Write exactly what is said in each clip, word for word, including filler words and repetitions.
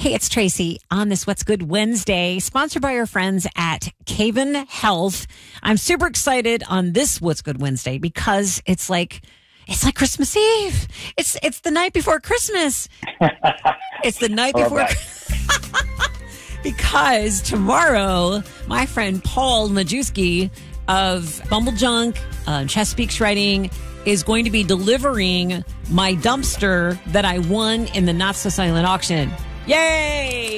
Hey, it's Tracy on this What's Good Wednesday, sponsored by our friends at Caven Health. I'm super excited on this What's Good Wednesday because it's like it's like Christmas Eve. It's it's the night before Christmas. It's the night before because tomorrow, my friend Paul Majewski of Bumble Junk, uh, Chesapeake Shredding, is going to be delivering my dumpster that I won in the Not So Silent auction. Yay!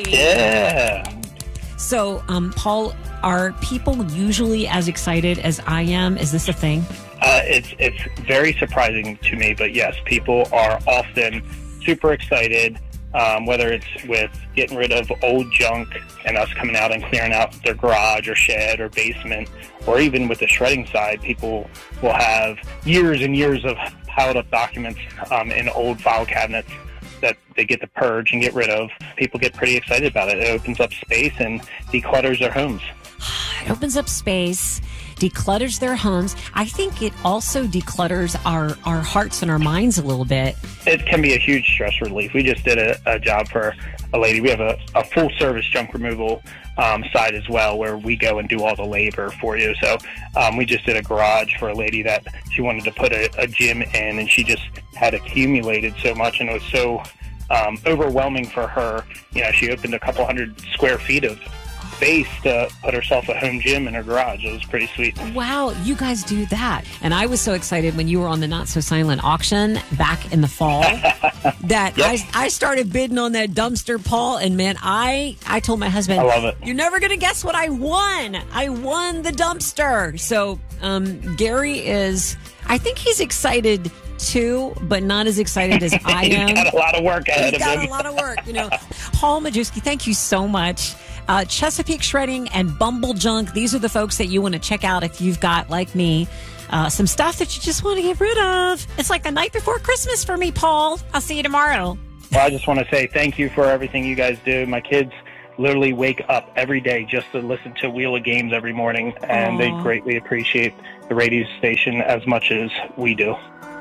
Yeah. So, um, Paul, are people usually as excited as I am? Is this a thing? Uh, it's it's very surprising to me, but yes, people are often super excited, um, whether it's with getting rid of old junk and us coming out and clearing out their garage or shed or basement, or even with the shredding side, people will have years and years of piled up documents um, in old file cabinets that they get to purge and get rid of. People get pretty excited about it. It opens up space and declutters their homes. It opens up space, declutters their homes. I think it also declutters our, our hearts and our minds a little bit. It can be a huge stress relief. We just did a, a job for a lady. We have a, a full service junk removal um, side as well, where we go and do all the labor for you. So um, we just did a garage for a lady that she wanted to put a, a gym in, and she just had accumulated so much, and it was so um, overwhelming for her. You know, she opened a couple hundred square feet of space to put herself a home gym in her garage. It was pretty sweet. Wow, you guys do that. And I was so excited when you were on the Not So Silent auction back in the fall that Yep. I, I started bidding on that dumpster, Paul. And man, I, I told my husband, I love it. You're never going to guess what I won. I won the dumpster. So um, Gary is, I think he's excited too, but not as excited as I am. He's got a lot of work ahead He's of got him. a lot of work, you know. Paul Majewski, thank you so much. Uh, Chesapeake Shredding and Bumble Junk, these are the folks that you want to check out if you've got, like me, uh, some stuff that you just want to get rid of. It's like the night before Christmas for me, Paul. I'll see you tomorrow. Well, I just want to say thank you for everything you guys do. My kids literally wake up every day just to listen to Wheel of Games every morning, and Aww. they greatly appreciate the radio station as much as we do.